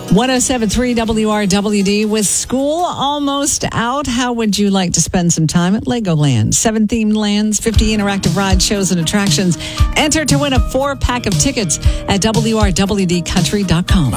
107.3 WRWD. With school almost out, how would you like to spend some time at Legoland? 7 themed lands, 50 interactive rides, shows, and attractions. Enter to win a 4-pack of tickets at WRWDcountry.com.